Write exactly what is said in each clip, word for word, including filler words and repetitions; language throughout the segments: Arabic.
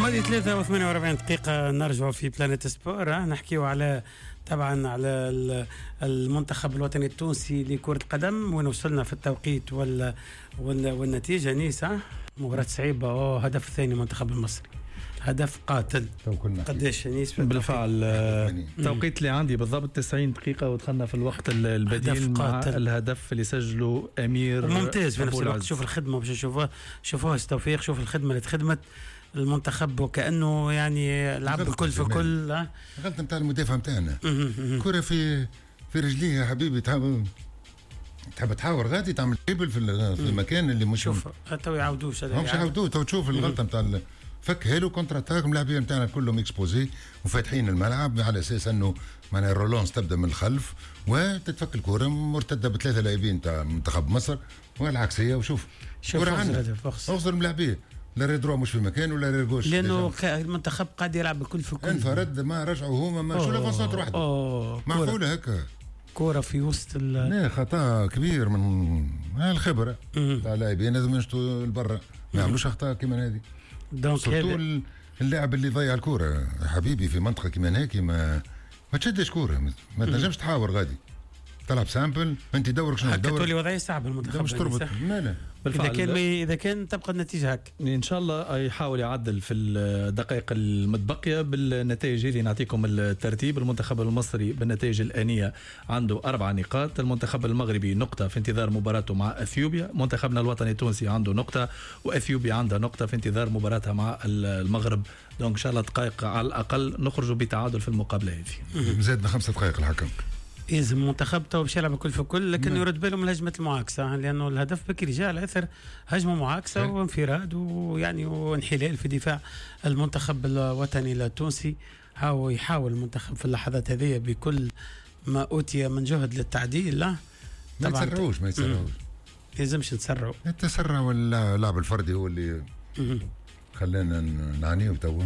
وماضي ثلاثة وثمانية وأربعين دقيقة نرجع في بلانيت سبور. نحكيو على طبعا على المنتخب الوطني التونسي لكرة القدم وين وصلنا في التوقيت وال والنتيجة. نيسا مباراة صعيبة، أو هدف الثاني المنتخب المصري، هدف قاتل. قديش نيس؟ بالفعل التوقيت اللي عندي بالضبط تسعين دقيقة ودخلنا في الوقت البديل مع الهدف اللي سجله أمير ممتاز في نفس الوقت. شوف الخدمة باش نشوفوها، شوفوها توفيق، شوف الخدمة اللي تخدمت المنتخب وكأنه يعني لعب الكل في كل. غلطة نتاع المدافع نتاعنا، كرة في في رجليه يا حبيبي، تحب تحب تحاور غادي تعمل قبل في في المكان اللي مش شوف تو يعاودوش هذا مش يعاودوه. تو تشوف الغلطة نتاع فك هيلو كونتر اتاك، اللاعبين نتاعنا كلهم اكسبوزي وفاتحين الملعب على اساس انه معناها الرولونس تبدا من الخلف وتتفك الكره مرتده بثلاثه لاعبين نتاع منتخب مصر والعكسيه. وشوف شوف اخسر الملاعبين، لا ريدرو مش في مكان ولا ريغوش، لانه المنتخب قاعد يلعب الكل في كل انفرد. ما رجعوا هما ما شو لافونسات وحده معقوله هكا كوره في وسط ال لا خطا كبير من الخبره تاع اللاعبين، لازم يشتوا لبرا ما يعملوش اخطاء كيما هذه. دونك هذا اللاعب اللي ضيع الكوره حبيبي في منطقه كيما هيك ما ما تشدش كوره، ما تنجمش تحاور غادي تلعب سامبل انت دورك شنو دورك. تولي وضعيه صعبه المنتخب مش تربط. لا لا اذا كان اذا كان تبقى النتيجه هكا ان شاء الله يحاول يعدل في الدقائق المتبقيه بالنتائج اللي نعطيكم الترتيب. المنتخب المصري بالنتائج الانيه عنده اربع نقاط، المنتخب المغربي نقطه في انتظار مباراته مع اثيوبيا، منتخبنا الوطني التونسي عنده نقطه، واثيوبيا عندها نقطه في انتظار مباراتها مع المغرب. دونك ان شاء الله دقائق على الاقل نخرجوا بتعادل في المقابله هذه. زادنا خمسة دقائق الحكم يلزم المنتخب تو باش يلعب كل في كل، لكن مم. يرد باله من الهجمه المعاكسه، لانه الهدف بكري جاء على اثر هجمه معاكسه هي. وانفراد ويعني وانحلال في دفاع المنتخب الوطني التونسي. هاو يحاول المنتخب في اللحظات هذه بكل ما اوتي من جهد للتعديل. لا ما يتسرعوش ما يتسرعوش يلزمش نتسرعوا. التسرع واللعب الفردي هو اللي مم. خلانا نعانيو توا.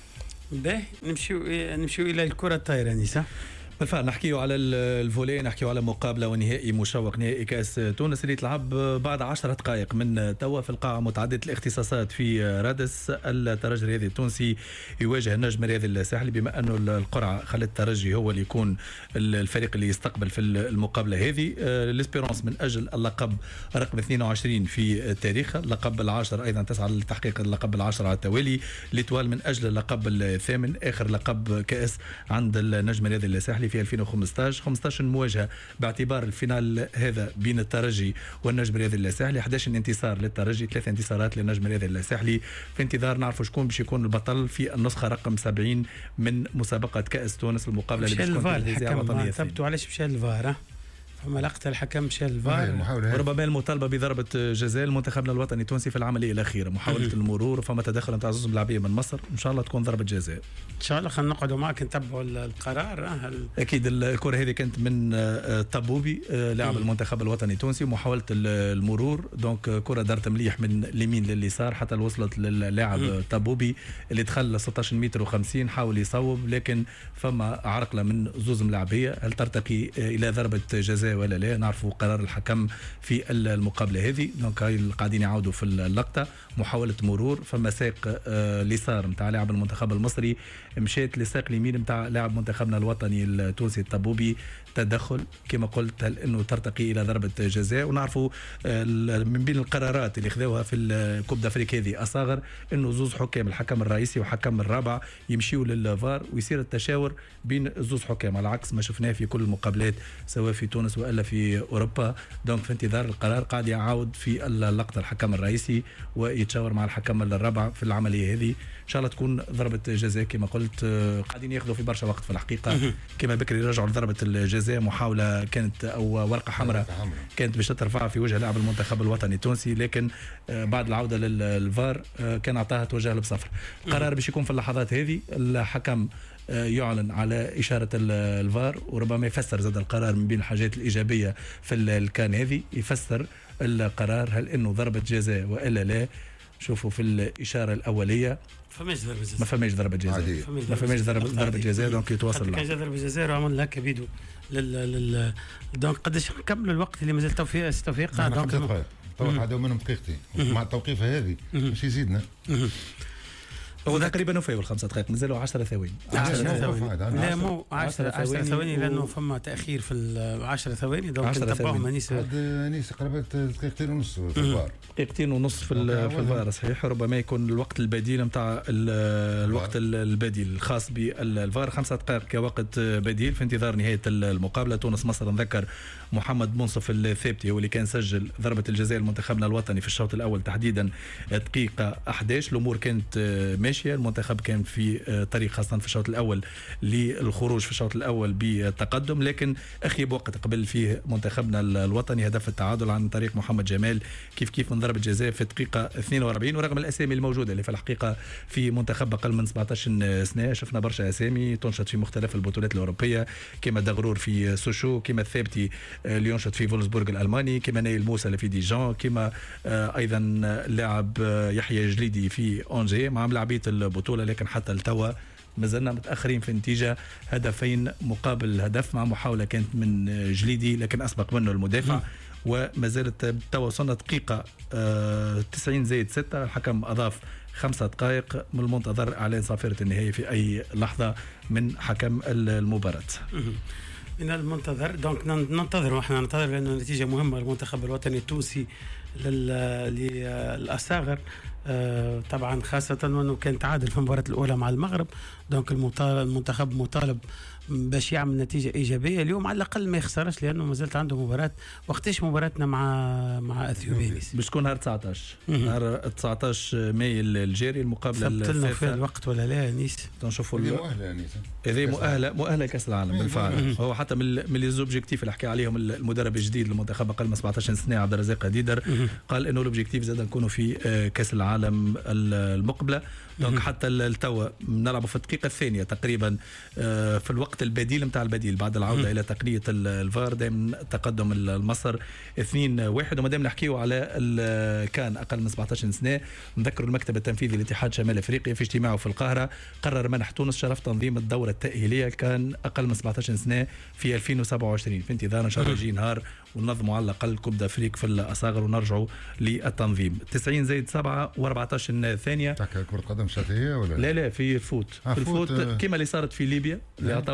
باهي نمشيو نمشيو الى الكره الطايره. نيسا بالفعل نحكيو على الفولي، نحكيو على مقابلة ونهائي مشوق، نهائي كأس تونس اللي تلعب بعد عشر دقائق من توا في القاعة متعددة الاختصاصات في رادس. الترجي الرياضي التونسي يواجه النجم الرياضي الساحلي، بما أنه القرعة خلت الترجي هو اللي يكون الفريق اللي يستقبل في المقابلة هذه. الاسبيرونس من أجل اللقب رقم اثنين وعشرين في التاريخ، اللقب العاشر أيضا تسعى لتحقيق اللقب العاشر على التوالي. ليتوال من أجل اللقب الثامن، آخر لقب كأس عند النجم الرياضي الساحلي في ألفين وخمسطاش. خمسطاش مواجهة باعتبار الفينال هذا بين الترجي والنجم الرياضي الساحلي، أحد عشر انتصار للترجي، ثلاث انتصارات للنجم الرياضي الساحلي. في انتظار نعرفوا شكون باش يكون البطل في النسخة رقم سبعين من مسابقة كأس تونس، المقابلة اللي باش تكون في الجزائر الوطنية. ثبتوا علاش مشى الفار؟ فما لقطة الحكم مشى الفار، وربما المطالبة بضربة جزاء المنتخبنا الوطني التونسي في العملية الأخيرة، محاولة المرور، فما تدخل نتاع زوز ملاعبية من مصر، إن شاء الله تكون ضربة جزاء. إن شاء الله خلينا نقعدوا معك نتبعوا القرار. هل... أكيد الكرة هذه كانت من طبوبي لاعب المنتخب الوطني التونسي، محاولة المرور، دونك كرة دارت مليح من اليمين لليسار حتى وصلت للاعب طبوبي اللي دخل ستة عشر متر وخمسين، حاول يصوب لكن فما عرقلة من زوز ملاعبية. هل ترتقي إلى ضربة جزاء ولا لا؟ نعرفوا قرار الحكم في المقابله هذه. دونك هاي قاعدين يعاودوا في اللقطه، محاوله مرور، فما ساق اليسار نتاع لاعب المنتخب المصري مشيت لساق اليمين نتاع لاعب منتخبنا الوطني التونسي الطبوبي، تدخل كما قلت هل انه ترتقي الى ضربه جزاء. ونعرفوا من بين القرارات اللي خذوها في الكوب دافريك هذه اصاغر انه زوز حكام، الحكم الرئيسي وحكم الرابع، يمشيوا للفار ويصير التشاور بين زوز حكام، على عكس ما شفناه في كل المقابلات سواء في تونس والا في اوروبا. دونك في انتظار القرار قاعد يعاود في اللقطه الحكم الرئيسي ويتشاور مع الحكم الرابع في العمليه هذه. ان شاء الله تكون ضربه جزاء كما قلت. قاعدين ياخذوا في برشا وقت في الحقيقه، كما بكري رجعوا لضربه الجزاء، محاوله كانت او ورقه حمراء كانت باش ترفعها في وجه لاعب المنتخب الوطني التونسي، لكن بعد العوده للفار كان اعطاها توجه له بصفر. القرار باش يكون في اللحظات هذه، الحكم يعلن على إشارة الفار وربما يفسر زاد القرار من بين الحاجات الإيجابية في الكان هذه، يفسر القرار هل إنه ضربة جزاء وإلا لا. شوفوا في الإشارة الأولية فماش ضربة جزاء، ما فماش ضربة جزاء، ما فماش ضربة ضربة جزاء. دونك يتواصل معه كان ضربة جزاء وعمل لك بيدو لل لل دونك قداش نكملوا الوقت اللي مازال توفيق توفيق. دونك توقف عدو منهم دقيقتين مع التوقيفة هذه مش يزيدنا. هو تقريبا وفاو الخمسة دقائق مازالوا عشرة ثواني. عشرة ثواني لا مو عشرة عشرة ثواني لانه فما تاخير في العشرة ثواني دونك نتبعهم انيس انيس قرابه دقيقتين ونص في الفار دقيقتين ونص في في الفار صحيح. ربما يكون الوقت البديل نتاع الوقت البديل الخاص بالفار خمسة دقائق كوقت بديل في انتظار نهايه المقابله. تونس مصر نذكر محمد منصف الثابتي هو اللي كان سجل ضربه الجزاء لمنتخبنا الوطني في الشوط الاول تحديدا دقيقه أحد عشر. الامور كانت ماشيه المنتخب كان في طريق خاصه في الشوط الاول للخروج في الشوط الاول بتقدم لكن اخيب وقت قبل فيه منتخبنا الوطني هدف التعادل عن طريق محمد جمال كيف كيف من ضربه جزاء في الدقيقه اثنين وأربعين. ورغم الاسامي الموجوده اللي في الحقيقه في منتخب اقل من سبعطاش سنه شفنا برشا اسامي تنشط في مختلف البطولات الاوروبيه كما دغرور في سوشو كما الثابتي اللي ينشط في فولسبورغ الالماني كما نايل موسى اللي في ديجان كما ايضا لاعب يحيى جليدي في اونجي مع ملاعبيه البطوله. لكن حتى التوا مازلنا متاخرين في نتيجه هدفين مقابل هدف مع محاوله كانت من جليدي لكن اسبق منه المدافع وما زالت توا وصلنا دقيقه تسعين زائد ستة. الحكم اضاف خمسة دقائق من المنتظر اعلان صافره النهائي في اي لحظه من حكم المباراه. من المنتظر دونك ننتظر واحنا ننتظر لانه النتيجه مهمه للمنتخب الوطني التونسي للاصاغر آه طبعا خاصه وانه كان تعادل في المباراه الاولى مع المغرب دونك المنتخب مطالب باش يعمل نتيجه ايجابيه اليوم على الاقل ما يخسرش لانه ما زالت عنده مباراه. وقتاش مباراتنا مع مع اثيوبيا باش تكون نهار تسعطاش نهار تسعطاش ماي الجاري المقابله الثالثه في الوقت ولا لا نيس نشوفوا مؤهله نيس هذه مؤهله مؤهله كاس العالم بالفعل. هو حتى من من لي زوبجيكتيف اللي حكى عليهم المدرب الجديد للمنتخب اقل من سبعطاش سنه عبد الرزاق ديدر قال انه الاوبجيكتيف زاد نكونوا في كاس العالم المقبله. دونك حتى التوا نلعبوا في الدقيقه الثانيه تقريبا في الوقت البديل نتاع البديل بعد العوده الى تقنيه الفار دائما تقدم المصر اثنين واحد. وما دام نحكيوا على كان اقل من سبعطاش سنه نذكر المكتب التنفيذي لاتحاد شمال افريقيا في اجتماعه في القاهره قرر منح تونس شرف تنظيم الدوره التاهيليه كان اقل من سبعطاش سنه في ألفين وسبعة وعشرين في انتظار ان شاء الله يجي نهار وننظموا على الاقل كوب دافريك في الاصاغر ونرجعوا للتنظيم. تسعين زائد سبعة وأربعطاش ثانيه تحكي كره قدم شافيه ولا لا لا في الفوت آه في الفوت آه. كما اللي صارت في ليبيا اللي